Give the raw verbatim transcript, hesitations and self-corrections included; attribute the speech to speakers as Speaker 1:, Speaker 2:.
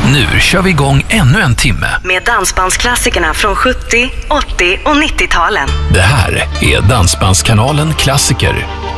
Speaker 1: Nu kör vi igång ännu en timme
Speaker 2: med dansbandsklassikerna från sjuttio, åttio och nittio-talen.
Speaker 1: Det här är Dansbandskanalen Klassiker